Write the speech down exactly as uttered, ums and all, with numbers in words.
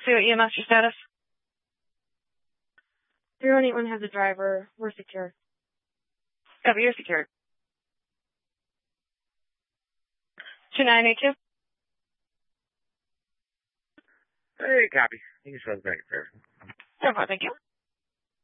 two E M S, your status? three one eight one has a driver. We're secure. Copy, you're secured. two nine eight two. Hey, copy. You can show us back there. No problem, thank you.